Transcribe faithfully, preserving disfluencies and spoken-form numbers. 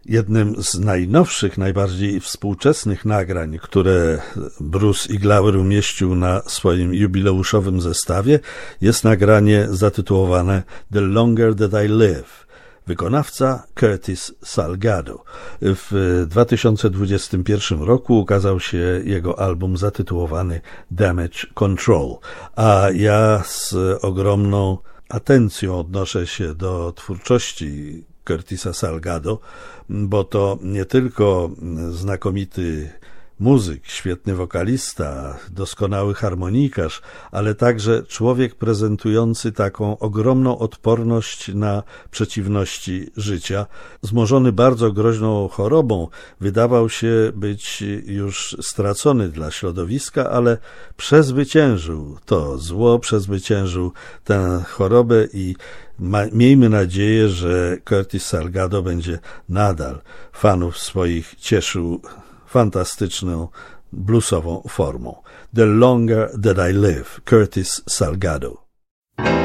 Jednym z najnowszych, najbardziej współczesnych nagrań, które Bruce Iglauer umieścił na swoim jubileuszowym zestawie, jest nagranie zatytułowane The Longer That I Live. Wykonawca Curtis Salgado. W dwa tysiące dwudziestym pierwszym roku ukazał się jego album zatytułowany Damage Control, a ja z ogromną atencją odnoszę się do twórczości Curtisa Salgado, bo to nie tylko znakomity muzyk, świetny wokalista, doskonały harmonikarz, ale także człowiek prezentujący taką ogromną odporność na przeciwności życia. Zmożony bardzo groźną chorobą, wydawał się być już stracony dla środowiska, ale przezwyciężył to zło, przezwyciężył tę chorobę i Ma, miejmy nadzieję, że Curtis Salgado będzie nadal fanów swoich cieszył fantastyczną bluesową formą. The Longer That I Live, Curtis Salgado.